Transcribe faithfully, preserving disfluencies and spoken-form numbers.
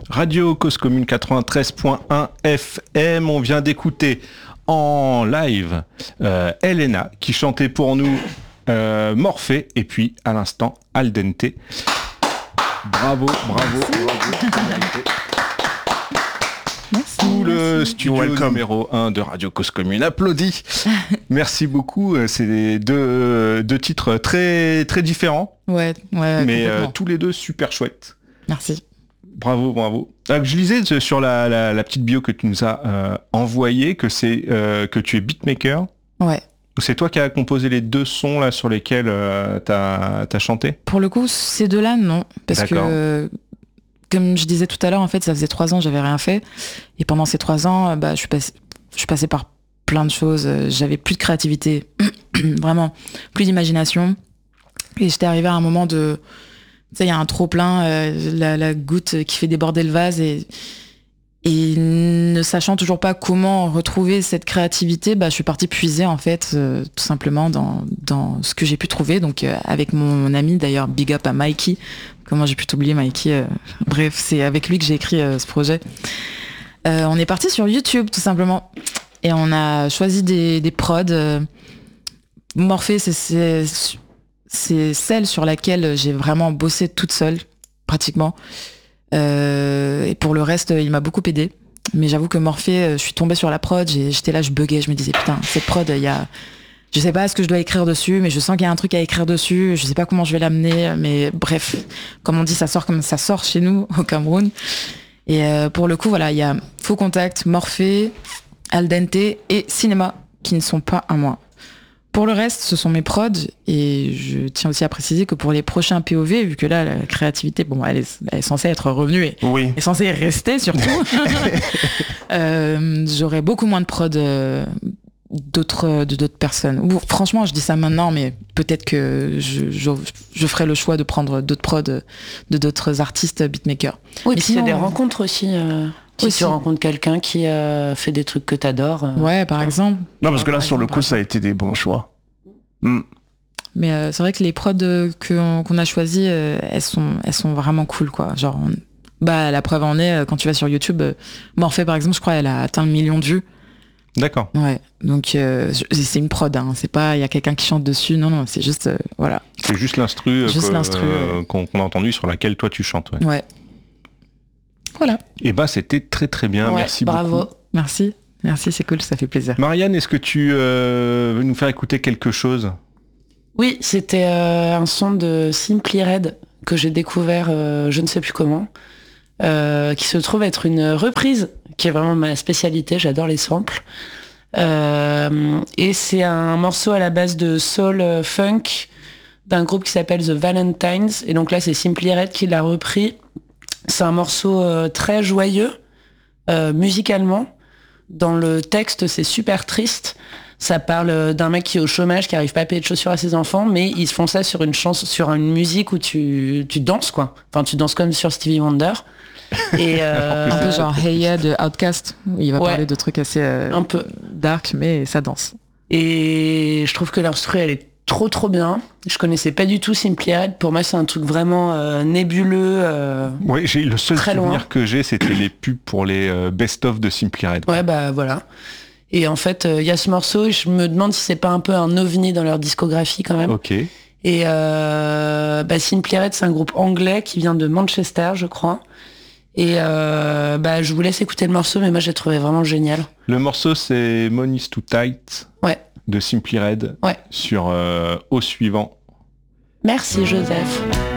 Radio Cause Commune quatre-vingt-treize point un F M. On vient d'écouter en live euh, Elena qui chantait pour nous euh, Morphée et puis à l'instant Al Dente. Bravo, bravo, bravo. Merci. Tout le merci. studio Welcome. numéro un de Radio Cause Commune applaudit. Merci beaucoup. C'est deux, deux titres très, très différents, Ouais, ouais, mais euh, complètement. tous les deux super chouettes. Merci. Bravo, bravo. Alors, je lisais sur la, la, la petite bio que tu nous as euh, envoyée que c'est euh, que tu es beatmaker. Ouais. C'est toi qui as composé les deux sons là sur lesquels euh, t'as as chanté. Pour le coup, ces deux-là, non. Parce D'accord. que, comme je disais tout à l'heure, en fait, ça faisait trois ans que j'avais rien fait. Et pendant ces trois ans, bah, je suis passée, je suis passée par plein de choses. J'avais plus de créativité. Vraiment. Plus d'imagination. Et j'étais arrivée à un moment de... Tu sais, il y a un trop-plein, euh, la, la goutte qui fait déborder le vase. Et, et ne sachant toujours pas comment retrouver cette créativité, bah, je suis partie puiser, en fait, euh, tout simplement dans, dans ce que j'ai pu trouver. Donc, euh, avec mon, mon ami, d'ailleurs, big up à Mikey. Comment j'ai pu t'oublier, Mikey euh, Bref, c'est avec lui que j'ai écrit euh, ce projet. Euh, on est parti sur YouTube, tout simplement. Et on a choisi des, des prods. Euh, Morphée, c'est, c'est, c'est celle sur laquelle j'ai vraiment bossé toute seule, pratiquement. Euh, et pour le reste, il m'a beaucoup aidé. Mais j'avoue que Morphée, je suis tombée sur la prod, j'ai, j'étais là, je buguais, je me disais, putain, cette prod, il y a... Je sais pas ce que je dois écrire dessus, mais je sens qu'il y a un truc à écrire dessus. Je sais pas comment je vais l'amener, mais bref, comme on dit, ça sort comme ça sort chez nous au Cameroun. Et euh, pour le coup, voilà, il y a Faux Contact, Morphée, Al Dente et Cinéma qui ne sont pas à moi. Pour le reste, ce sont mes prods et je tiens aussi à préciser que pour les prochains P O V, vu que là, la créativité, bon, elle est, elle est censée être revenue et Oui. est censée rester surtout, euh, j'aurai beaucoup moins de prods. Euh, d'autres de d'autres personnes. Ou, franchement, je dis ça maintenant, mais peut-être que je, je, je ferai le choix de prendre d'autres prods de d'autres artistes beatmakers. Oui, Mais puis il y a sinon, des euh, rencontres aussi. Euh, si aussi. tu rencontres quelqu'un qui euh, fait des trucs que t'adores. Euh, Ouais, par exemple. Non, parce que là, Par sur le exemple, coup, ça a été des bons choix. Hmm. Mais euh, c'est vrai que les prods euh, que- qu'on a choisis, euh, elles sont elles sont vraiment cool, quoi. Genre, on- bah la preuve en est, euh, quand tu vas sur YouTube, euh, Morphée par exemple, je crois, elle a atteint le million de vues. D'accord. Ouais. Donc euh, je- c'est une prod, hein. C'est pas il y a quelqu'un qui chante dessus. Non, non, c'est juste euh, voilà. C'est juste l'instru, euh, Juste que- l'instru, euh, ouais. qu'on qu'on a entendu sur laquelle toi tu chantes. Ouais. Ouais. Voilà. Et bah c'était très très bien. ouais, Merci bravo. beaucoup. Merci. Merci, c'est cool, ça fait plaisir. Marianne, est-ce que tu euh, veux nous faire écouter quelque chose? Oui, c'était euh, un son de Simply Red que j'ai découvert, euh, je ne sais plus comment, euh, qui se trouve être une reprise, qui est vraiment ma spécialité. J'adore les samples. Euh, et c'est un morceau à la base de soul euh, funk d'un groupe qui s'appelle The Valentines. Et donc là, c'est Simply Red qui l'a repris. C'est un morceau euh, très joyeux, euh, musicalement. Dans le texte, c'est super triste. Ça parle d'un mec qui est au chômage, qui arrive pas à payer de chaussures à ses enfants, mais ils se font ça sur une chanson, sur une musique où tu, tu danses, quoi. Enfin, tu danses comme sur Stevie Wonder. Et euh, Un peu genre Hey Ya de Outkast, où il va Ouais. parler de trucs assez euh, un peu. dark, mais ça danse. Et je trouve que l'instru, elle est trop trop bien. Je connaissais pas du tout Simply Red. Pour moi, c'est un truc vraiment euh, nébuleux. euh, Oui, j'ai le seul Très souvenir loin. que j'ai, c'était les pubs pour les euh, best-of de Simply Red. Ouais, bah voilà. Et en fait, il y a ce morceau, et je me demande si c'est pas un peu un ovni dans leur discographie quand même. Ok. Et euh, bah, Simply Red, c'est un groupe anglais qui vient de Manchester, je crois. Et euh, bah, je vous laisse écouter le morceau, mais moi j'ai trouvé vraiment génial. Le morceau, c'est Money's Too Tight Ouais, de Simply Red ouais. sur euh, Au Suivant. Merci Joseph.